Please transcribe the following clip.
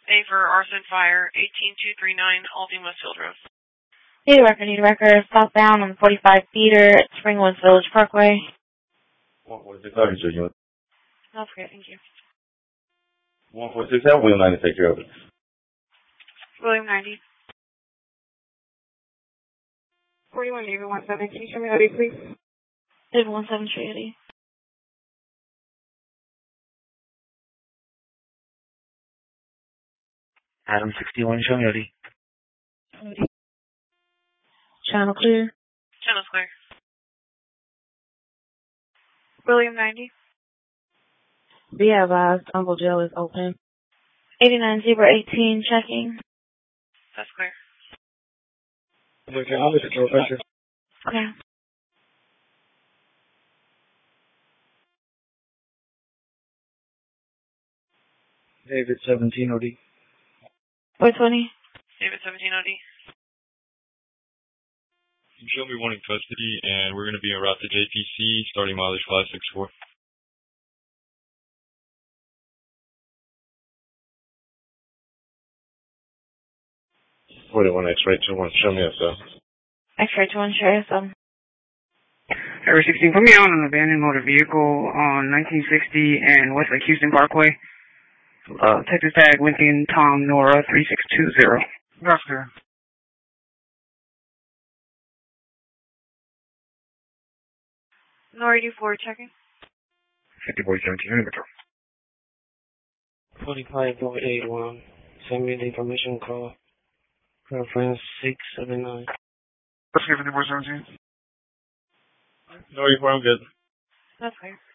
A for arson fire, 18239 Aldine Westfield Road. Need a record, southbound on 45 feeder at Springwoods Village Parkway. 146, That's great, thank you. 146, William 90, take care of it. William 90. 41 David 17, can you show me that, please? David 17 Adam 61, show me OD. Channel clear. Channel's clear. William 90. Be advised, Uncle Joe is open. 89 Zebra 18, checking. That's clear. Okay, I'll be secure, thank you. Okay. David 17 OD. 420. David 17 OD. Show me one in custody, and we're going to be en route to JPC, starting mileage 564. 41 X-ray 21, show me SL. X-ray 21, sure, some. Area 16, put me on an abandoned motor vehicle on 1960 and Westlake Houston Parkway. Texas tag Lincoln Tom Nora 3620. That's clear. Nora 84, checking. 50-17, any better. 45-81. Send me the information call. Reference 679. Let's give 54-17. No, you're fine, I'm good. That's clear.